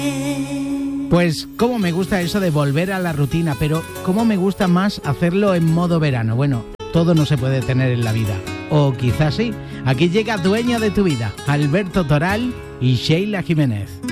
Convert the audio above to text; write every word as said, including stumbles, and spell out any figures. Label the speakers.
Speaker 1: Pues cómo me gusta eso de volver a la rutina, pero cómo me gusta más hacerlo en modo verano. Bueno, todo no se puede tener en la vida. O quizás sí. Aquí llega Dueño de tu vida, Alberto Toral y Sheila Jiménez.